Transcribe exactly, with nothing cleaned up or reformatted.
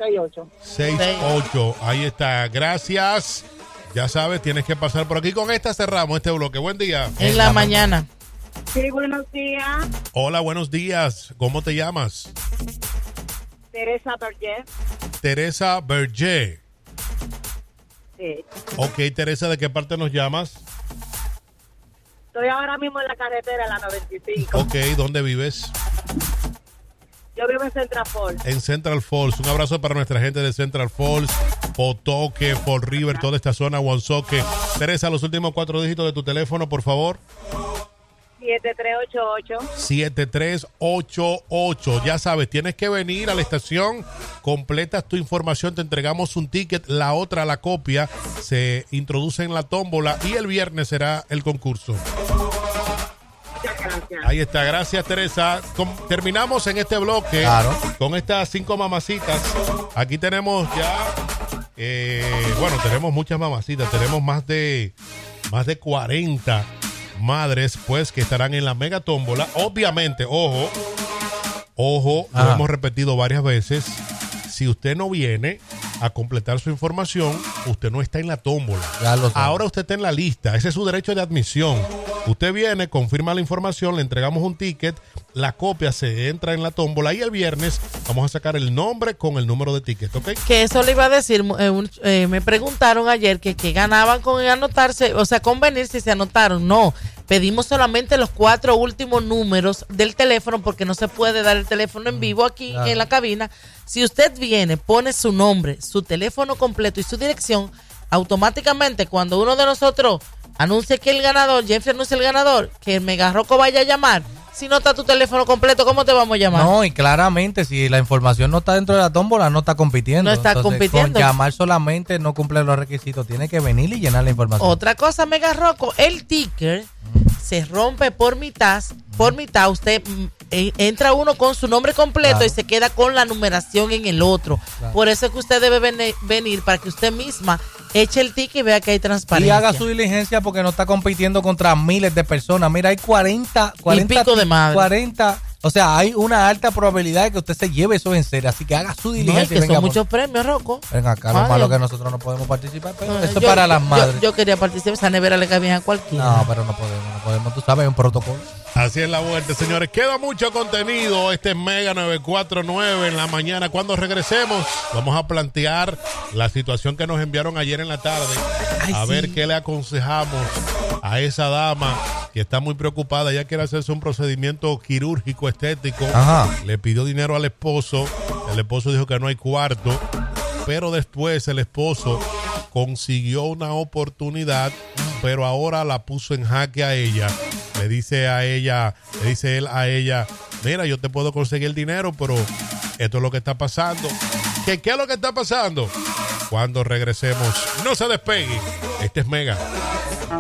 seis ocho. seis ocho, ahí está, gracias. Ya sabes, tienes que pasar por aquí. Con esta cerramos este bloque. Buen día. En, en la, la mañana. mañana. Sí, buenos días. Hola, buenos días. ¿Cómo te llamas? Teresa Berger. Teresa Berger. Sí. Ok, Teresa, ¿de qué parte nos llamas? Estoy ahora mismo en la carretera, la noventa y cinco. Ok, ¿dónde vives? Yo vivo en Central Falls. En Central Falls. Un abrazo para nuestra gente de Central Falls, Potoque, Fall River, toda esta zona, Woonsocket. Teresa, los últimos cuatro dígitos de tu teléfono, por favor. siete tres ocho ocho. siete tres ocho ocho. Ya sabes, tienes que venir a la estación, completas tu información, te entregamos un ticket, la otra, la copia, se introduce en la tómbola y el viernes será el concurso. Gracias. Ahí está, gracias Teresa. Com- terminamos en este bloque claro. con estas cinco mamacitas. Aquí tenemos ya, eh, bueno, tenemos muchas mamacitas, tenemos más de, más de cuarenta madres, pues, que estarán en la mega tómbola. Obviamente, ojo, ojo, Ajá. lo hemos repetido varias veces. Si usted no viene a completar su información, usted no está en la tómbola. Ahora usted está en la lista. Ese es su derecho de admisión. Usted viene, confirma la información, le entregamos un ticket, la copia se entra en la tómbola y el viernes vamos a sacar el nombre con el número de ticket, ¿ok? Que eso le iba a decir, eh, un, eh, me preguntaron ayer que, que ganaban con anotarse, o sea, con venir si se anotaron. No, pedimos solamente los cuatro últimos números del teléfono porque no se puede dar el teléfono en vivo aquí claro. en la cabina. Si usted viene, pone su nombre, su teléfono completo y su dirección, automáticamente cuando uno de nosotros anuncie que el ganador, Jeffrey anuncia el ganador, que el Megarroco vaya a llamar. Si no está tu teléfono completo, ¿cómo te vamos a llamar? No, y claramente, si la información no está dentro de la tómbola, no está compitiendo. No está Entonces, compitiendo. Con llamar solamente no cumple los requisitos. Tiene que venir y llenar la información. Otra cosa, Megarroco, el ticker mm. se rompe por mitad. Por mitad, usted eh, entra uno con su nombre completo claro. y se queda con la numeración en el otro. Claro. Por eso es que usted debe ven- venir para que usted misma eche el ticket y vea que hay transparencia. Y haga su diligencia porque no está compitiendo contra miles de personas. Mira, hay cuarenta, cuarenta, y pico de madre. cuarenta, o sea, hay una alta probabilidad de que usted se lleve eso en serio. Así que haga su diligencia. No, que y venga, son muchos premios, Rocco. Venga acá, lo malo que nosotros no podemos participar, pero no, eso yo, es para las madres. Yo, yo quería participar, esa nevera le cae bien a cualquiera. No, pero no podemos, no podemos, tú sabes, es un protocolo. Así es la vuelta, señores. Queda mucho contenido. Este es Mega nueve cuatro nueve en la mañana. Cuando regresemos, vamos a plantear la situación que nos enviaron ayer en la tarde. Ay, a sí. ver qué le aconsejamos a esa dama que está muy preocupada. Ella quiere hacerse un procedimiento quirúrgico estético. Ajá. Le pidió dinero al esposo. El esposo dijo que no hay cuarto. Pero después el esposo consiguió una oportunidad, pero ahora la puso en jaque a ella. Le dice a ella, le dice él a ella, mira, yo te puedo conseguir el dinero, pero esto es lo que está pasando. ¿Qué, qué es lo que está pasando? Cuando regresemos, no se despegue. Este es Mega.